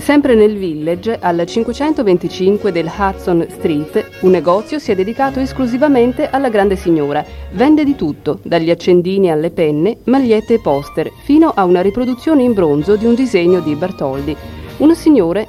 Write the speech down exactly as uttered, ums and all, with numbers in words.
Sempre nel Village, al cinquecentoventicinque del Hudson Street, un negozio si è dedicato esclusivamente alla grande signora. Vende di tutto, dagli accendini alle penne, magliette e poster, fino a una riproduzione in bronzo di un disegno di Bartholdi. Un signore